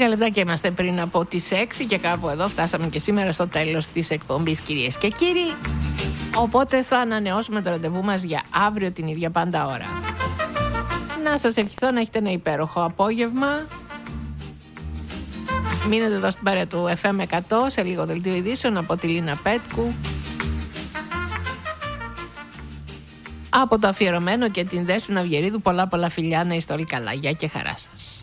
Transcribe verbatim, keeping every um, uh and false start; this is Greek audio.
Λίγα λεπτάκια είμαστε πριν από τις έξι και κάπου εδώ φτάσαμε και σήμερα στο τέλος της εκπομπής, κυρίες και κύριοι. Οπότε θα ανανεώσουμε το ραντεβού μας για αύριο την ίδια πάντα ώρα. Να σας ευχηθώ να έχετε ένα υπέροχο απόγευμα. Μείνετε εδώ στην παρέα του εφ εμ εκατό, σε λίγο δελτίο ειδήσεων από τη Λίνα Πέτκου. Από το αφιερωμένο και την Δέσποινα Αυγερίδου, πολλά πολλά φιλιά, να είστε όλοι καλά. Γεια και χαρά σας.